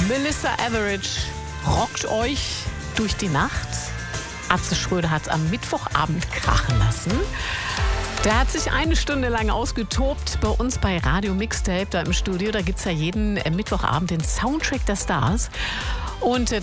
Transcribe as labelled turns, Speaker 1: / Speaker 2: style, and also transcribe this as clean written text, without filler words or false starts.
Speaker 1: Melissa Etheridge rockt euch durch die Nacht. Atze Schröder hat es am Mittwochabend krachen lassen. Der hat sich eine Stunde lang ausgetobt bei uns bei Radio Mixtape da im Studio. Da gibt es ja jeden Mittwochabend den Soundtrack der Stars. Und